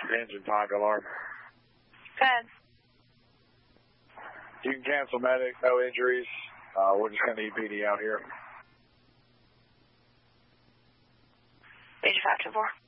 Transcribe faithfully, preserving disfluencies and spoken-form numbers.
Engine time alarm. Good. You can cancel medic, no injuries. Uh, we're just going to need P D out here. Major five two four.